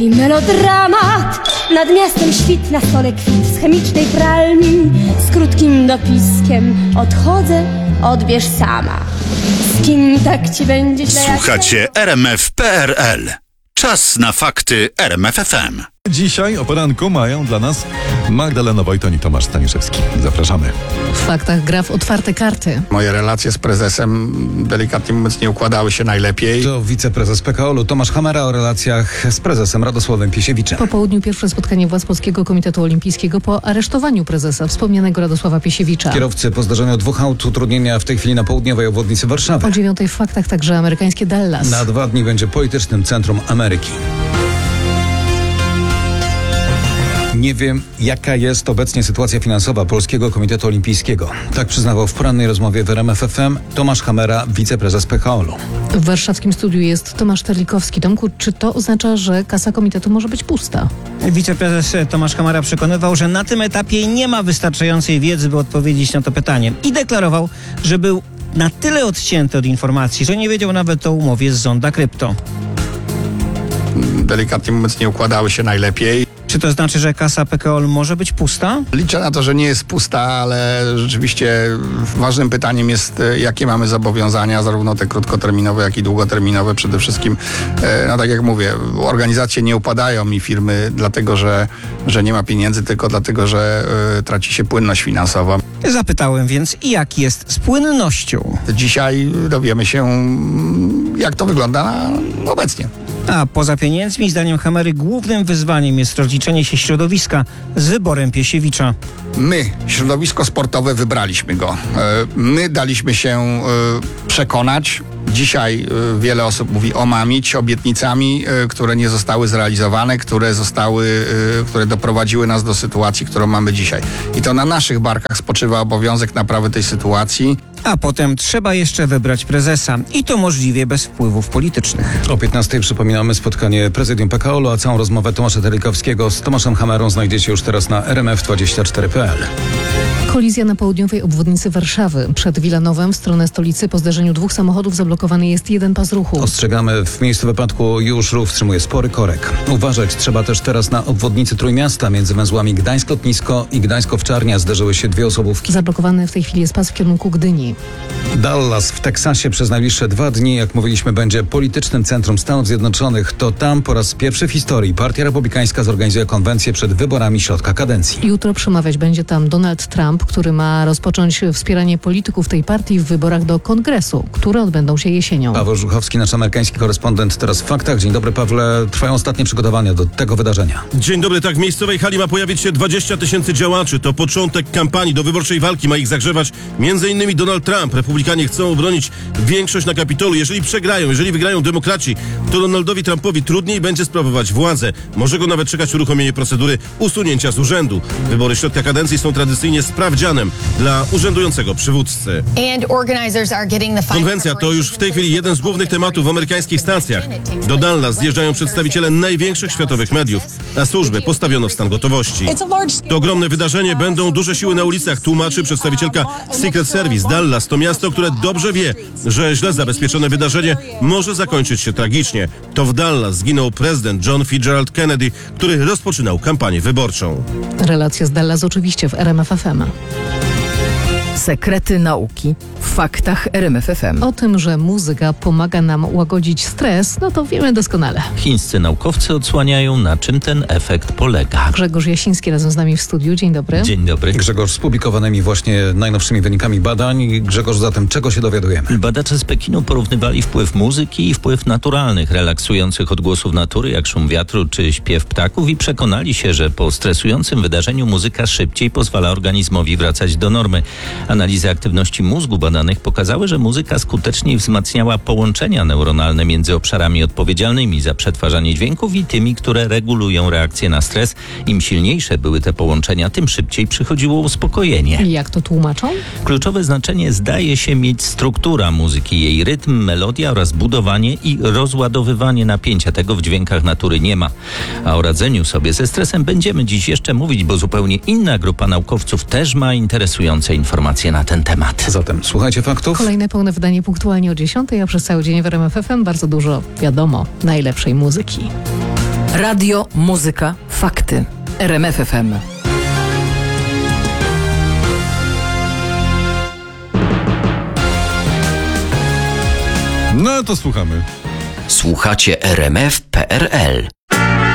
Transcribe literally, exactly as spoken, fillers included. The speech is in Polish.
I melodramat, nad miastem świt, na stole kwit z chemicznej pralni, z krótkim dopiskiem: odchodzę, odbierz sama. Z kim tak ci będzie źle? Słuchacie R M F kropka P R L. Czas na fakty R M F F M. Dzisiaj o poranku mają dla nas Magdalena Wojton i Tomasz Staniszewski. Zapraszamy. W faktach gra w otwarte karty. Moje relacje z prezesem, delikatnie mówiąc, nie układały się najlepiej. To wiceprezes P K O L-u Tomasz Hamera o relacjach z prezesem Radosławem Piesiewiczem. Po południu pierwsze spotkanie władz Polskiego Komitetu Olimpijskiego po aresztowaniu prezesa wspomnianego Radosława Piesiewicza. Kierowcy po zdarzeniu dwóch aut utrudnienia w tej chwili na południowej obwodnicy Warszawy. O dziewiątej w faktach także amerykańskie Dallas. Na dwa dni będzie politycznym centrum Ameryki. Nie wiem, jaka jest obecnie sytuacja finansowa Polskiego Komitetu Olimpijskiego. Tak przyznawał w porannej rozmowie w R M F F M Tomasz Hamera, wiceprezes P K O L-u. W warszawskim studiu jest Tomasz Terlikowski. Tomku, czy to oznacza, że kasa komitetu może być pusta? Wiceprezes Tomasz Hamera przekonywał, że na tym etapie nie ma wystarczającej wiedzy, by odpowiedzieć na to pytanie. I deklarował, że był na tyle odcięty od informacji, że nie wiedział nawet o umowie z Zonda Krypto. Delikatnie mówiąc, nie układały się najlepiej. Czy to znaczy, że kasa P K O L może być pusta? Liczę na to, że nie jest pusta, ale rzeczywiście ważnym pytaniem jest, jakie mamy zobowiązania, zarówno te krótkoterminowe, jak i długoterminowe. Przede wszystkim, no tak jak mówię, organizacje nie upadają i firmy dlatego, że, że nie ma pieniędzy, tylko dlatego, że y, traci się płynność finansową. Zapytałem więc, jak jest z płynnością? Dzisiaj dowiemy się, jak to wygląda obecnie. A poza pieniędzmi, zdaniem Hamery, głównym wyzwaniem jest rozliczenie się środowiska z wyborem Piesiewicza. My, środowisko sportowe, wybraliśmy go. My daliśmy się przekonać. Dzisiaj wiele osób mówi omamić obietnicami, które nie zostały zrealizowane, które zostały, które doprowadziły nas do sytuacji, którą mamy dzisiaj. I to na naszych barkach spoczywa obowiązek naprawy tej sytuacji. A potem trzeba jeszcze wybrać prezesa i to możliwie bez wpływów politycznych. O piętnastej przypominamy spotkanie prezydium P K O L-u, a całą rozmowę Tomasza Terlikowskiego z Tomaszem Hamerą znajdziecie już teraz na R M F dwadzieścia cztery kropka P L. Kolizja na południowej obwodnicy Warszawy. Przed Wilanowem w stronę stolicy po zderzeniu dwóch samochodów zablokowany jest jeden pas ruchu. Ostrzegamy, w miejscu wypadku już ruch wstrzymuje spory korek. Uważać trzeba też teraz na obwodnicy Trójmiasta. Między węzłami Gdańsk-Lotnisko i Gdańsk-Owczarnia zderzyły się dwie osobówki. Zablokowany w tej chwili jest pas w kierunku Gdyni. Dallas w Teksasie przez najbliższe dwa dni, jak mówiliśmy, będzie politycznym centrum Stanów Zjednoczonych. To tam po raz pierwszy w historii Partia Republikańska zorganizuje konwencję przed wyborami środka kadencji. Jutro przemawiać będzie tam Donald Trump, który ma rozpocząć wspieranie polityków tej partii w wyborach do Kongresu, które odbędą się jesienią. Paweł Żuchowski, nasz amerykański korespondent, teraz w faktach. Dzień dobry, Pawle. Trwają ostatnie przygotowania do tego wydarzenia. Dzień dobry, tak. W miejscowej hali ma pojawić się dwadzieścia tysięcy działaczy. To początek kampanii do wyborczej walki. Ma ich zagrzewać między innymi Donald Trump. Republikanie chcą obronić większość na Kapitolu. Jeżeli przegrają, jeżeli wygrają demokraci, to Donaldowi Trumpowi trudniej będzie sprawować władzę. Może go nawet czekać uruchomienie procedury usunięcia z urzędu. Wybory środka kadencji są tradycyjnie sprawdzianem dla urzędującego przywódcy. Konwencja to już w tej chwili jeden z głównych tematów w amerykańskich stacjach. Do Dallas zjeżdżają przedstawiciele największych światowych mediów, a służby postawiono w stan gotowości. To ogromne wydarzenie, będą duże siły na ulicach, tłumaczy przedstawicielka Secret Service. Dallas to miasto, które dobrze wie, że źle zabezpieczone wydarzenie może zakończyć się tragicznie. To w Dallas zginął prezydent John Fitzgerald Kennedy, który rozpoczynał kampanię wyborczą. Relacja z Dallas oczywiście w R M F F M. Sekrety nauki w faktach R M F F M. O tym, że muzyka pomaga nam łagodzić stres, no to wiemy doskonale. Chińscy naukowcy odsłaniają, na czym ten efekt polega. Grzegorz Jasiński razem z nami w studiu. Dzień dobry. Dzień dobry. Grzegorz z publikowanymi właśnie najnowszymi wynikami badań. Grzegorz, zatem czego się dowiadujemy? Badacze z Pekinu porównywali wpływ muzyki i wpływ naturalnych, relaksujących odgłosów natury, jak szum wiatru czy śpiew ptaków i przekonali się, że po stresującym wydarzeniu muzyka szybciej pozwala organizmowi wracać do normy. Analizy aktywności mózgu badanych pokazały, że muzyka skuteczniej wzmacniała połączenia neuronalne między obszarami odpowiedzialnymi za przetwarzanie dźwięków i tymi, które regulują reakcję na stres. Im silniejsze były te połączenia, tym szybciej przychodziło uspokojenie. Jak to tłumaczą? Kluczowe znaczenie zdaje się mieć struktura muzyki, jej rytm, melodia oraz budowanie i rozładowywanie napięcia. Tego w dźwiękach natury nie ma. A o radzeniu sobie ze stresem będziemy dziś jeszcze mówić, bo zupełnie inna grupa naukowców też ma interesujące informacje na ten temat. Zatem słuchajcie faktów. Kolejne pełne wydanie punktualnie o dziesiątej, a przez cały dzień w R M F F M bardzo dużo, wiadomo, najlepszej muzyki. Radio, muzyka, fakty. R M F F M. No to słuchamy. Słuchacie R M F kropka P R L.